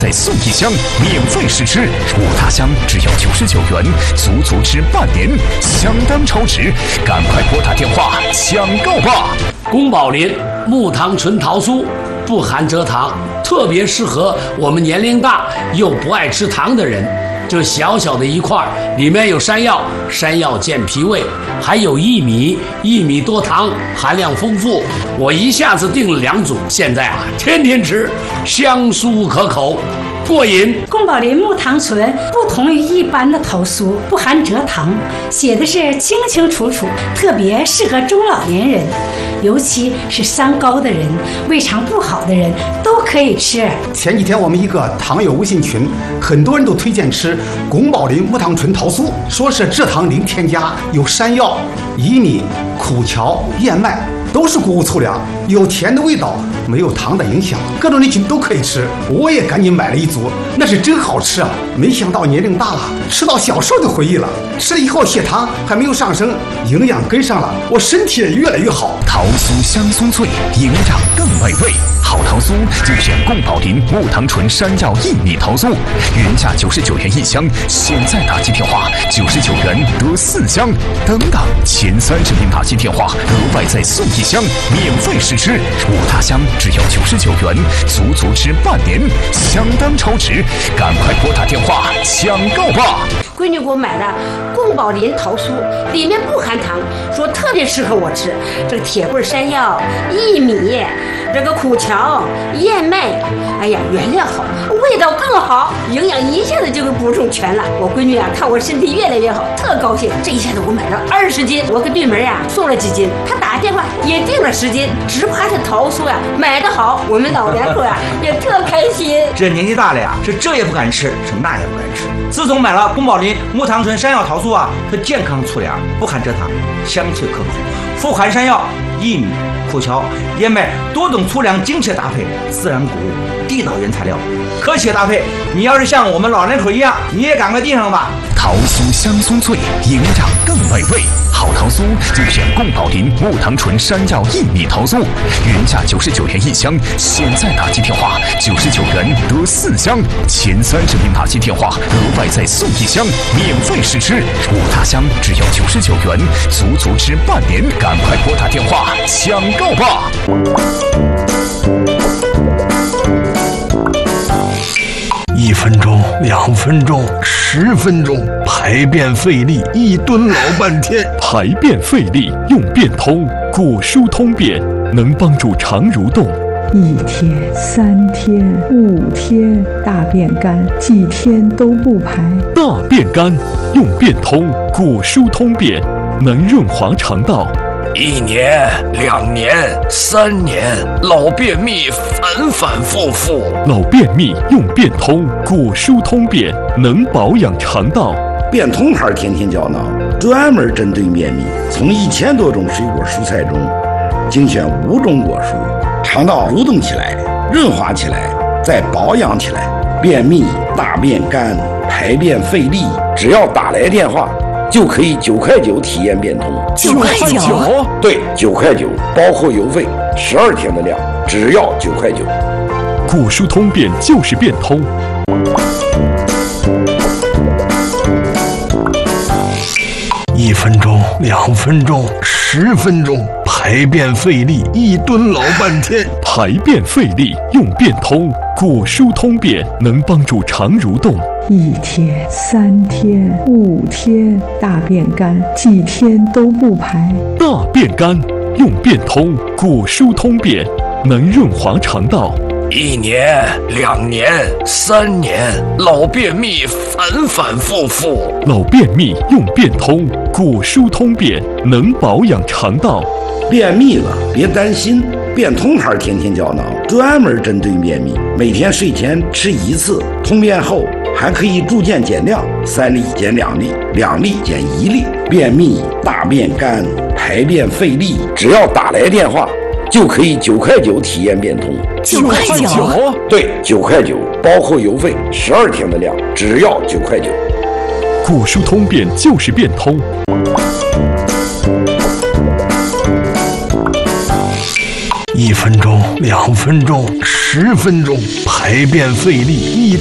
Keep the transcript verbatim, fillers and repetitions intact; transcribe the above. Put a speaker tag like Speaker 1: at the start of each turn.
Speaker 1: 再送一箱免费试吃，五大箱只要九十九元，足足吃半年，相当超值，赶快拨打电话抢购吧！
Speaker 2: 宫保林木糖醇桃酥不含蔗糖，特别适合我们年龄大又不爱吃糖的人。这小小的一块，里面有山药，山药健脾胃，还有薏米，薏米多糖，含量丰富。我一下子订了两组，现在啊，天天吃，香酥可口，过瘾。
Speaker 3: 宫保林木糖醇不同于一般的桃酥，不含蔗糖，写的是清清楚楚，特别适合中老年人，尤其是三高的人、胃肠不好的人都可以吃。
Speaker 4: 前几天我们一个糖友微信群，很多人都推荐吃宫保林木糖醇桃酥，说是蔗糖零添加，有山药、薏米、苦荞、燕麦，都是谷物粗粮，有甜的味道，没有糖的影响，各种人群都可以吃。我也赶紧买了一组，那是真好吃啊！没想到年龄大了，吃到小时候的回忆了。吃了以后血糖还没有上升，营养跟上了，我身体也越来越好。
Speaker 1: 桃酥香酥脆，营养更美味。好桃酥就选宫保林木糖醇山药薏米桃酥，原价九十九元一箱，现在打进电话九十九元得四箱，等等前三十名打进电话额外再送一箱免费试吃，五大箱只要九十九元，足足吃半年，相当超值，赶快拨打电话抢购吧！
Speaker 5: 闺女给我买的宫保林桃酥，里面不含糖，说特别适合我吃。这个铁棍山药、薏米，这个苦荞、燕麦，哎呀，原料好，味道更好，营养一下子就给补充全了。我闺女啊，看我身体越来越好，特高兴。这一下子我买了二十斤，我给对门啊送了几斤，她打电话也订了十斤，只怕这桃酥呀买得好，我们老两口呀也特开心。
Speaker 6: 这年纪大了呀，是这也不敢吃，是那也不敢吃。自从买了宫保林木糖醇山药桃酥啊，它健康粗粮，不含蔗糖，香脆可口，富含山药、薏米、苦荞、燕麦多种粗粮精确搭配，自然谷物，地道原材料，科学搭配。你要是像我们老人口一样，你也赶快订上吧。
Speaker 1: 桃酥香酥脆，营养更美味。好桃酥就选宫保林木糖醇山药薏米桃酥，原价九十九元一箱，现在打进电话九十九元得四箱，前三十名打进电话额外再送一箱免费试吃，五大箱只要九十九元，足足吃半年，赶快拨打电话抢购吧！
Speaker 7: 一分钟，两分钟，十分钟，排便费力，一蹲老半天。
Speaker 8: 排便费力用便通，果蔬通便，能帮助肠蠕动。
Speaker 9: 一天、三天、五天，大便干，几天都不排。
Speaker 8: 大便干用便通，果蔬通便，能润滑肠道。
Speaker 10: 一年、两年、三年，老便秘反反复复。
Speaker 8: 老便秘用便通，果蔬通便，能保养肠道。
Speaker 11: 便通牌天天胶囊专门针对便秘，从一千多种水果蔬菜中精选五种果蔬，肠道蠕动起来，润滑起来，再保养起来。便秘、大便干、排便费力，只要打来电话就可以九块九体验变通。
Speaker 10: 九块九？
Speaker 11: 对，九块九，包括邮费，十二天的量，只要九块九。
Speaker 8: 果蔬通便就是变通。
Speaker 7: 一分钟，两分钟，十分钟，排便费力，一蹲老半天。
Speaker 8: 排便费力用便通，果蔬通便，能帮助肠蠕动。
Speaker 9: 一天、三天、五天，大便干，几天都不排。
Speaker 8: 大便干用便通，果蔬通便，能润滑肠道。
Speaker 10: 一年、两年、三年，老便秘反反复复。
Speaker 8: 老便秘用便通，果蔬通便，能保养肠道。
Speaker 11: 便秘了别担心，便通牌天天胶囊专门针对便秘，每天睡前吃一次，通便后还可以逐渐减量，三粒减两粒，两粒减一粒。便秘、大便干、排便费力，只要打来电话就可以九块九体验变通。
Speaker 10: 九块九？
Speaker 11: 对，九块九，包括邮费，十二天的量，只要九块九。
Speaker 8: 果蔬通便就是变通。
Speaker 7: 一一分钟、两分钟、十分钟，排便费力一